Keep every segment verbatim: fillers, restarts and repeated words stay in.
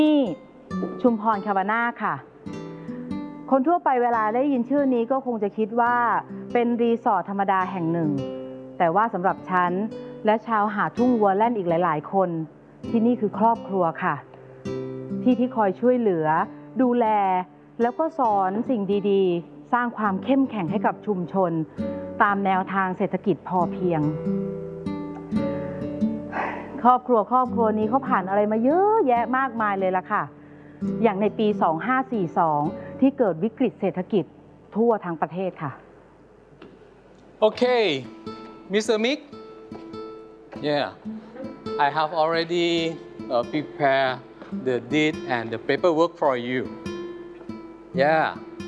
นี่ชุมพรคาวาน่าค่ะคนทั่วไปเวลาได้ยินชื่อนี้ก็คงจะคิดว่าเป็นรีสอร์ทธรรมดาแห่งหนึ่งแต่ว่าสำหรับฉันและชาวหาดทุ่งวัวแล่นอีกหลายๆคนที่นี่คือครอบครัวค่ะที่ที่คอยช่วยเหลือดูแลแล้วก็สอนสิ่งดีๆสร้างความเข้มแข็งให้กับชุมชนตามแนวทางเศรษฐกิจพอเพียงครอบครัวครอบครัวนี้เขาผ่านอะไรมาเยอะแยะมากมายเลยล่ะค่ะอย่างในปีสองห้าสี่สองที่เกิดวิกฤตเศรษฐกิจทั่วทั้งประเทศค่ะโอเค มิสเตอร์ Mick yeah I have already uh, prepared the deed and the paperwork for you yeah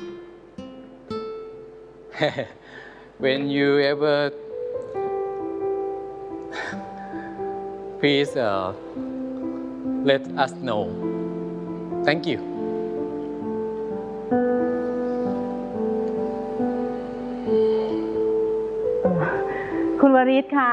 when you ever please uh, let us know thank you คุณวริศคะ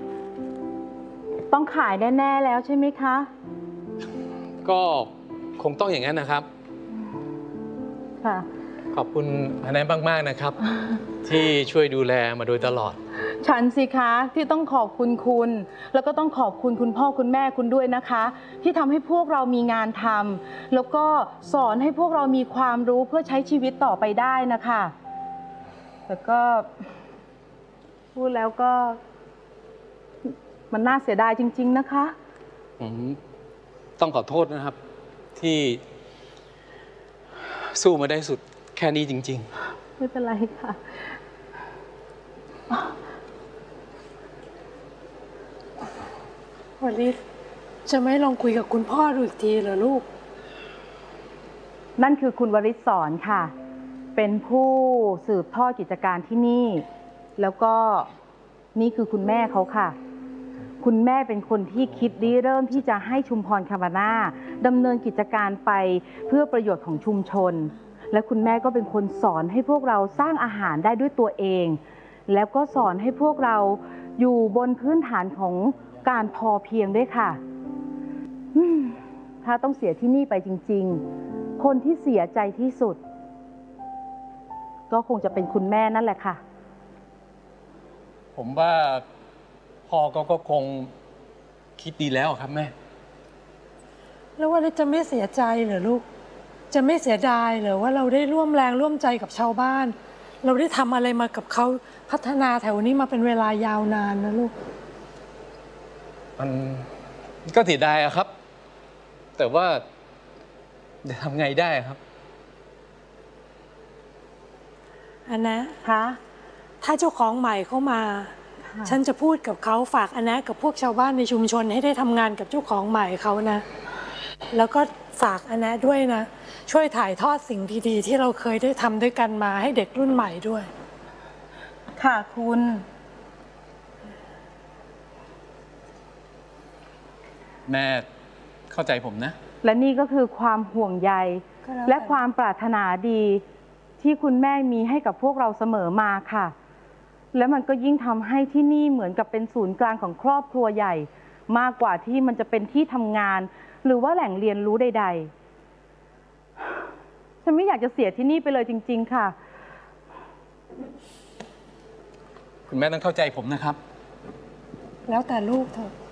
ต้องขายแน่ๆแล้วใช่ไหมคะก็คงต้องอย่างนั้นนะครับค่ะขอบคุณอันนั้นมากๆนะครับ ที่ช่วยดูแลมาโดยตลอดฉันสิคะที่ต้องขอบคุณคุณแล้วก็ต้องขอบคุณคุณพ่อคุณแม่คุณด้วยนะคะที่ทำให้พวกเรามีงานทำแล้วก็สอนให้พวกเรามีความรู้เพื่อใช้ชีวิตต่อไปได้นะคะแต่ก็พูดแล้วก็มันน่าเสียดายจริงๆนะคะผมต้องขอโทษนะครับที่สู้มาได้สุดแค่นี้จริงๆไม่เป็นไรค่ะวลิศจะไม่ลองคุยกับคุณพ่อดูอีกทีเหรอลูกนั่นคือคุณวริศสอนค่ะเป็นผู้สืบทอดกิจการที่นี่แล้วก็นี่คือคุณแม่เขาค่ะคุณแม่เป็นคนที่คิดริเริ่มที่จะให้ชุมพรคาวาน่าดำเนินกิจการไปเพื่อประโยชน์ของชุมชนและคุณแม่ก็เป็นคนสอนให้พวกเราสร้างอาหารได้ด้วยตัวเองแล้วก็สอนให้พวกเราอยู่บนพื้นฐานของการพอเพียงด้วยค่ะถ้าต้องเสียที่นี่ไปจริงๆคนที่เสียใจที่สุดก็คงจะเป็นคุณแม่นั่นแหละค่ะผมว่าพ่อก็ก็คงคิดดีแล้วครับแม่แล้วว่าจะไม่เสียใจเหรอลูกจะไม่เสียดายเหรอว่าเราได้ร่วมแรงร่วมใจกับชาวบ้านเราได้ทำอะไรมากับเขาพัฒนาแถวนี้มาเป็นเวลายาวนานนะลูกมันก็เสียดายอะครับแต่ว่าจะทำไงได้ครับอันนะคะถ้าเจ้าของใหม่เข้ามาฉันจะพูดกับเขาฝากอันนะกับพวกชาวบ้านในชุมชนให้ได้ทำงานกับเจ้าของใหม่เขานะแล้วก็ฝากอันนะด้วยนะช่วยถ่ายทอดสิ่งดีๆที่เราเคยได้ทำด้วยกันมาให้เด็กรุ่นใหม่ด้วยค่ะคุณแม่เข้าใจผมนะและนี่ก็คือความห่วงใยและความปรารถนาดีที่คุณแม่มีให้กับพวกเราเสมอมาค่ะและมันก็ยิ่งทำให้ที่นี่เหมือนกับเป็นศูนย์กลางของครอบครัวใหญ่มากกว่าที่มันจะเป็นที่ทำงานหรือว่าแหล่งเรียนรู้ใดๆฉันไม่อยากจะเสียที่นี่ไปเลยจริงๆค่ะคุณแม่ต้องเข้าใจผมนะครับแล้วแต่ลูกเถอะ